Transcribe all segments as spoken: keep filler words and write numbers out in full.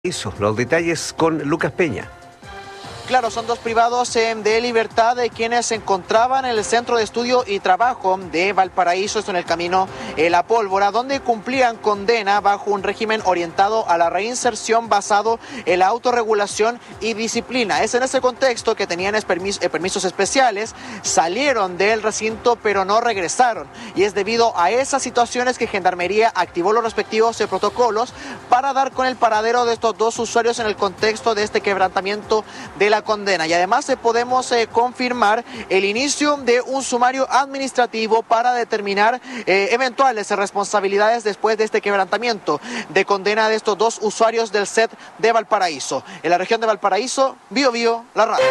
Eso, los detalles con Lucas Peña. Claro, son dos privados eh, de libertad de quienes se encontraban en el Centro de Estudio y Trabajo de Valparaíso, esto en el camino eh, La Pólvora, donde cumplían condena bajo un régimen orientado a la reinserción basado en la autorregulación y disciplina. Es en ese contexto que tenían permis eh, permisos especiales, salieron del recinto pero no regresaron. Y es debido a esas situaciones que Gendarmería activó los respectivos eh, protocolos para dar con el paradero de estos dos usuarios en el contexto de este quebrantamiento de la condena. Y además eh, podemos eh, confirmar el inicio de un sumario administrativo para determinar eh, eventuales responsabilidades después de este quebrantamiento de condena de estos dos usuarios del C E T de Valparaíso. En la región de Valparaíso, Bio Bio, la radio.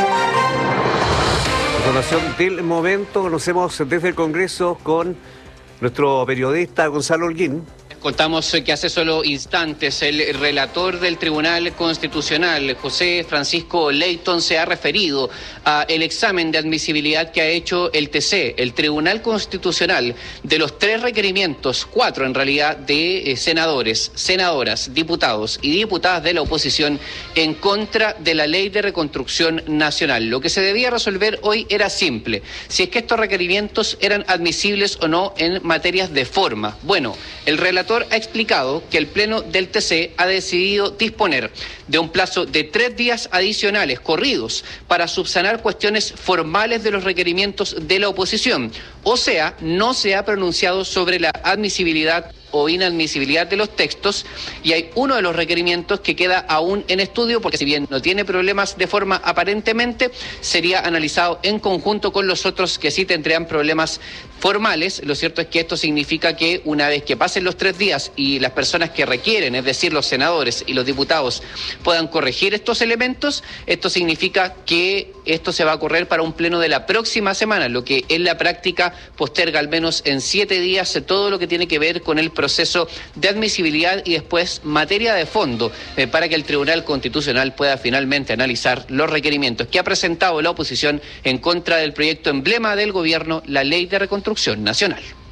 Información del momento, conocemos desde el Congreso con nuestro periodista Gonzalo Holguín. Contamos que hace solo instantes el relator del Tribunal Constitucional, José Francisco Leyton, se ha referido al examen de admisibilidad que ha hecho el T C, el Tribunal Constitucional, de los tres requerimientos, cuatro en realidad, de senadores, senadoras, diputados y diputadas de la oposición en contra de la Ley de Reconstrucción Nacional. Lo que se debía resolver hoy era simple, si es que estos requerimientos eran admisibles o no en materias de forma. Bueno, el relator ha explicado que el Pleno del T C ha decidido disponer de un plazo de tres días adicionales corridos para subsanar cuestiones formales de los requerimientos de la oposición. O sea, no se ha pronunciado sobre la admisibilidad o inadmisibilidad de los textos, y hay uno de los requerimientos que queda aún en estudio, porque si bien no tiene problemas de forma aparentemente, sería analizado en conjunto con los otros que sí tendrían problemas formales. Lo cierto es que esto significa que una vez que pasen los tres días y las personas que requieren, es decir, los senadores y los diputados, puedan corregir estos elementos, esto significa que esto se va a correr para un pleno de la próxima semana, lo que en la práctica posterga al menos en siete días todo lo que tiene que ver con el proceso de admisibilidad y después materia de fondo eh, para que el Tribunal Constitucional pueda finalmente analizar los requerimientos que ha presentado la oposición en contra del proyecto emblema del gobierno, la Ley de Reconstrucción Nacional.